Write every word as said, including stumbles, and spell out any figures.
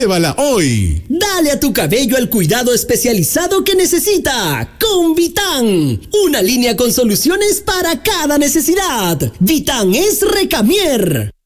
Llévala hoy. Dale a tu cabello el cuidado especializado que necesita con Vitan. Una línea con soluciones para cada necesidad. Vitan es Recamier.